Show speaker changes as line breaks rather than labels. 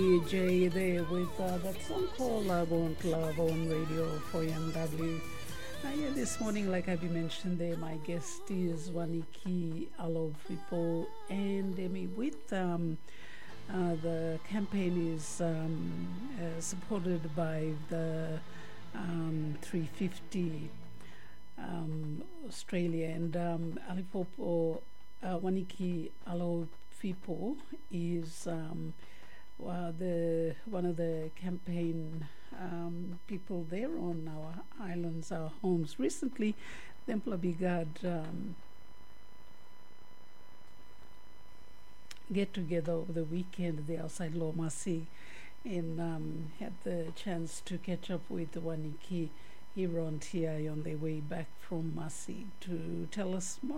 Jay there with that song called I Won't Love on radio for MW. Yeah, this morning, like I've mentioned there, my guest is Waniki Alofipo, and with the campaign is supported by the 350 Australia, and Alipopo Waniki Alofipo is the one of the campaign people there on our islands, our homes. Recently, the Bigad get together over the weekend there outside Lomasi, and had the chance to catch up with Waniki here on TI on their way back from Masi to tell us more